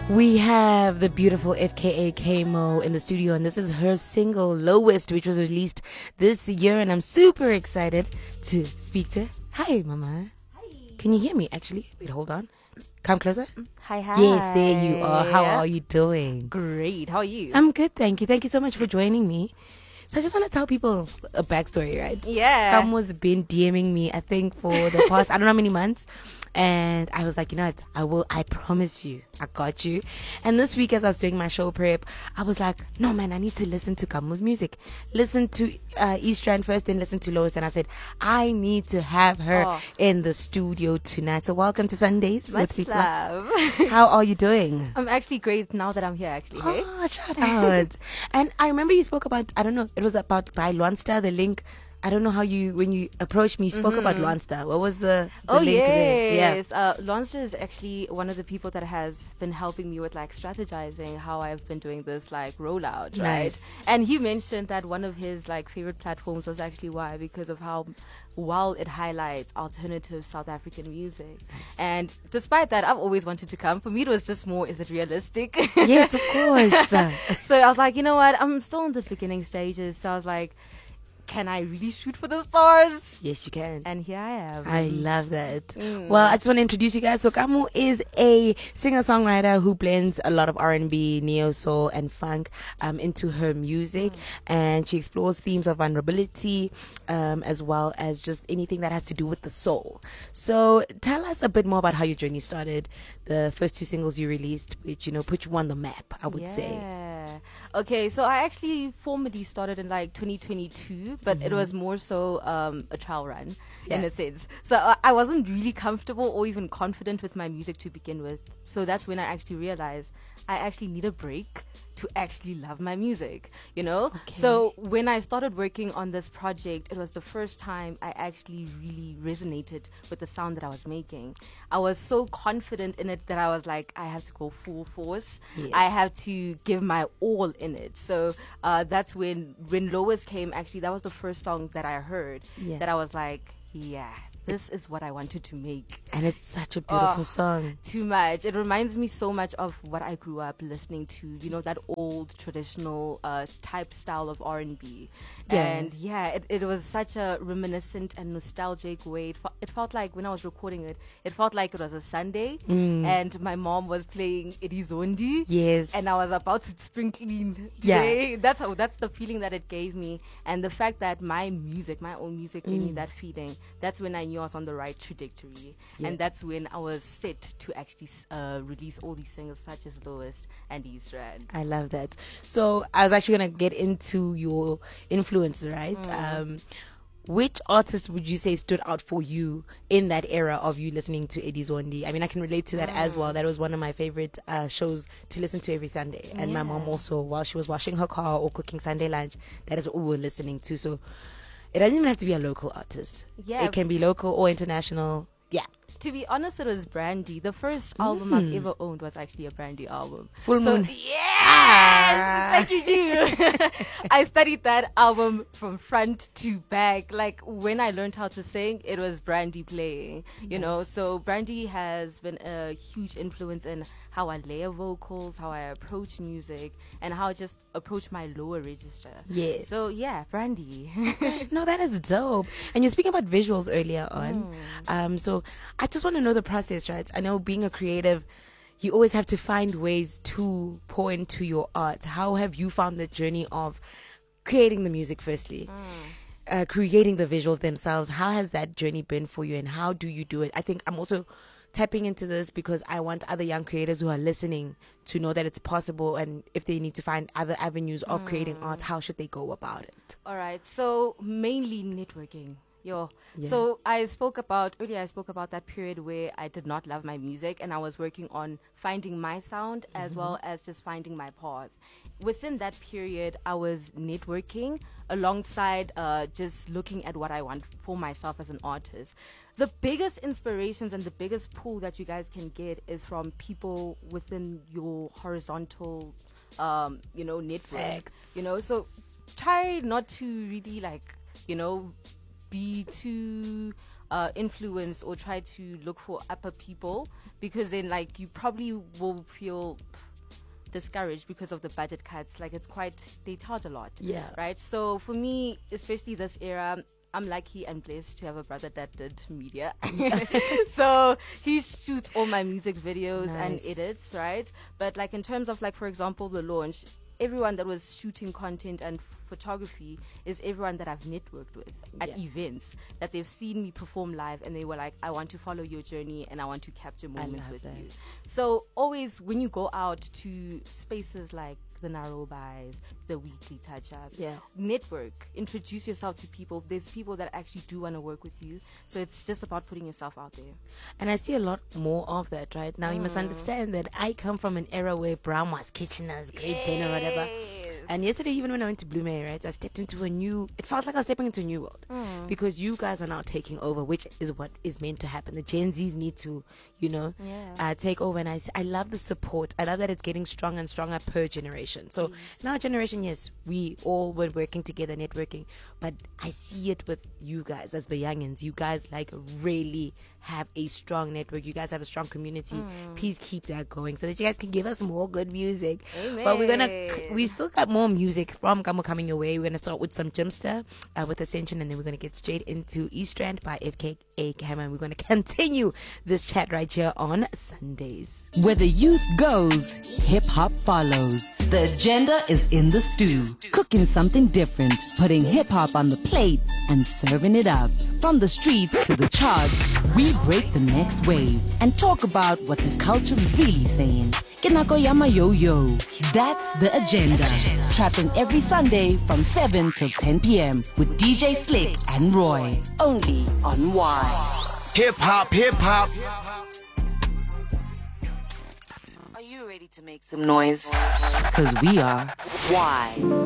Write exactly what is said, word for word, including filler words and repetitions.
We have the beautiful F K A K-Mo in the studio, and this is her single Lowest, which was released this year, and I'm super excited to speak to. Hi, Mama. Hi. Can you hear me? Actually, wait, hold on. Come closer. Hi, hi. Yes, there you are. How are you doing? Great. How are you? I'm good, thank you. Thank you so much for joining me. So I just want to tell people a backstory, right? Yeah. Kamo's been DMing me, I think, for the past, I don't know how many months. And I was like, you know what, I will, I promise you, I got you. And this week as I was doing my show prep, I was like, no man, I need to listen to Kamo's music. Listen to uh, East Rand first, then listen to Lois. And I said, I need to have her Oh. in the studio tonight. So welcome to Sundays Much with People. love. How are you doing? I'm actually great now that I'm here, actually. Hey? Oh, shout out. And I remember you spoke about, I don't know, it was about by Luansta, the link. I don't know how you, when you approached me, you spoke about Luansta. What was the, the Oh, link there? yes. Uh, Lonster is actually one of the people that has been helping me with like strategizing how I've been doing this like rollout, right? Nice. And he mentioned that one of his like favorite platforms was actually why, because of how well it highlights alternative South African music. And despite that, I've always wanted to come. For me, it was just more, is it realistic? Yes, of course. So I was like, you know what? I'm still in the beginning stages. So I was like, can I really shoot for the stars? Yes, you can. And here I am. I love that. Mm. Well, I just want to introduce you guys. So Kamo is a singer-songwriter who blends a lot of R and B, neo soul, and funk um, into her music, Mm. and she explores themes of vulnerability, um, as well as just anything that has to do with the soul. So tell us a bit more about how your journey started. The first two singles you released, which you know put you on the map, I would say. Yeah. Okay, so I actually formally started in like twenty twenty-two, but it was more so um, a trial run in Yeah. a sense. So uh, I wasn't really comfortable or even confident with my music to begin with. So that's when I actually realized I actually need a break to actually love my music, you know? Okay. So when I started working on this project, it was the first time I actually really resonated with the sound that I was making. I was so confident in it that I was like, I have to go full force. Yes. I have to give my all in it. So uh, that's when when Lois came, actually, that was the first song that I heard Yeah. that I was like, yeah, this is what I wanted to make. And it's such a beautiful Oh. song. Too much. It reminds me so much of what I grew up listening to, you know, that old traditional uh, type style of R and B. Yeah. And yeah, it, it was such a reminiscent and nostalgic way. It, fe- it felt like when I was recording it, it felt like it was a Sunday Mm. and my mom was playing Edizondi. Yes. And I was about to spring clean Yeah. today. That's how, that's the feeling that it gave me. And the fact that my music, my own music gave me that feeling, that's when I knew I was on the right trajectory. Yeah. And that's when I was set to actually uh, release all these singles such as Lois and East Rand. I love that. So I was actually going to get into your influence, right? Mm. Um, which artist would you say stood out for you in that era of you listening to Eddie Zondi? I mean, I can relate to that as well. That was one of my favorite uh, shows to listen to every Sunday. And my mom Yeah. also, while she was washing her car or cooking Sunday lunch, that is what we were listening to. So it doesn't even have to be a local artist. Yeah. It can be local or international. Yeah. To be honest, it was Brandy. The first album I've ever owned was actually a Brandy album. Full So, Moon. yes! Thank you. I studied that album from front to back. Like, when I learned how to sing, it was Brandy playing, you know? So, Brandy has been a huge influence in how I layer vocals, how I approach music, and how I just approach my lower register. Yes. So, yeah, Brandy. No, that is dope. And you're speaking about visuals earlier on. Um, so I just want to know the process, right? I know being a creative, you always have to find ways to pour into your art. How have you found the journey of creating the music, firstly? Uh, creating the visuals themselves. How has that journey been for you, and how do you do it? I think I'm also tapping into this because I want other young creators who are listening to know that it's possible, and if they need to find other avenues of creating art, how should they go about it? All right. So mainly networking. Yo. Yeah. So I spoke about earlier I spoke about that period where I did not love my music and I was working on finding my sound as well as just finding my path. Within that period, I was networking alongside uh, just looking at what I want for myself as an artist. The biggest inspirations and the biggest pull that you guys can get is from people within your horizontal, um, you know, network. Facts. You know, so try not to really like, you know, be too uh, influence or try to look for upper people, because then like you probably will feel discouraged because of the budget cuts. Like it's quite, they charge a lot. Yeah. Right. So for me, especially this era, I'm lucky and blessed to have a brother that did media. So he shoots all my music videos Nice. and edits, right? But like in terms of like, for example, the launch, everyone that was shooting content and photography is everyone that I've networked with at Yeah. events, that they've seen me perform live and they were like, I want to follow your journey and I want to capture moments love with that. you. So always when you go out to spaces like the narrow buys, the weekly touch-ups, Yeah. network, introduce yourself to people. There's people that actually do want to work with you. So it's just about putting yourself out there. And I see a lot more of that right now. You must understand that I come from an era where Brown was Kitchener's Great Pen or whatever. And yesterday, even when I went to Blue May, right, I stepped into a new, it felt like I was stepping into a new world. Mm. Because you guys are now taking over, which is what is meant to happen. The Gen Zs need to, you know, Yeah. uh, take over. And I, s- I love the support. I love that it's getting stronger and stronger per generation. So now generation, yes, we all were working together, networking. But I see it with you guys as the youngins. You guys like really have a strong network. You guys have a strong community. Mm. Please keep that going so that you guys can give us more good music. But we're going to, we still got more music from Kamo coming your way. We're going to start with some Jimster uh, with Ascension, and then we're going to get straight into East Strand by F K A Hammer. And we're going to continue this chat right here on Sundays. Where the youth goes, hip hop follows. The agenda is in the stew. Cooking something different, putting hip hop on the plate and serving it up. From the streets to the charts, we break the next wave and talk about what the culture's really saying. Kinako Yama Yo Yo. That's the agenda. Trapping every Sunday from seven till ten p.m. with D J Slick and Roy. Only on Y. Hip hop, hip hop. Are you ready to make some noise? Cause we are. Why?